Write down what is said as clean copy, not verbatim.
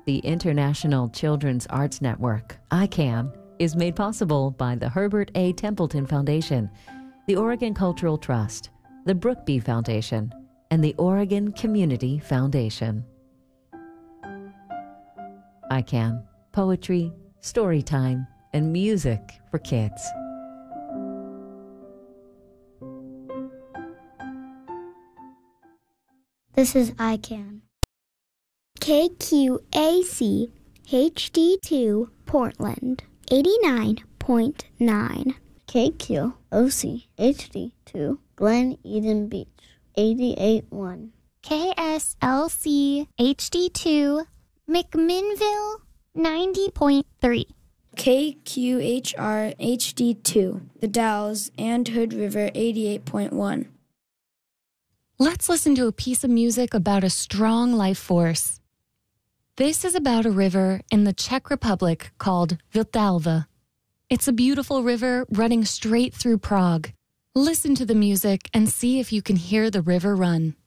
The International Children's Arts Network, ICANN, is made possible by the Herbert A. Templeton Foundation, the Oregon Cultural Trust, the Brookby Foundation, and the Oregon Community Foundation. ICANN, poetry, story time, and music for kids. This is ICANN. KQAC HD2 Portland 89.9. KQOC HD2 Glen Eden Beach 88.1. KSLC HD2 McMinnville 90.3. KQHR HD2 The Dalles and Hood River 88.1. Let's listen to a piece of music about a strong life force. This is about a river in the Czech Republic called Vltava. It's a beautiful river running straight through Prague. Listen to the music and see if you can hear the river run.